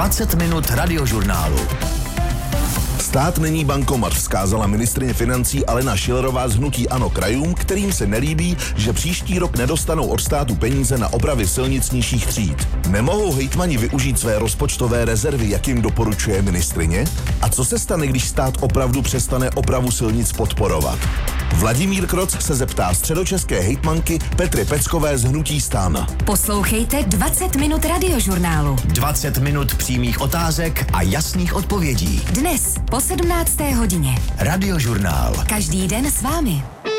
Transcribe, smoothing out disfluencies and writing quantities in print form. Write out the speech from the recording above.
20 minut radiožurnálu. Stát není bankomat, vzkázala ministryně financí Alena Schillerová z hnutí ANO krajům, kterým se nelíbí, že příští rok nedostanou od státu peníze na opravy silnic nižších tříd. Nemohou hejtmani využít své rozpočtové rezervy, jak jim doporučuje ministryně? A co se stane, když stát opravdu přestane opravu silnic podporovat? Vladimír Kroc se zeptá středočeské hejtmanky Petry Peckové z hnutí STAN. Poslouchejte 20 minut radiožurnálu. 20 minut přímých otázek a jasných odpovědí. Dnes po 17. hodině. Radiožurnál. Každý den s vámi.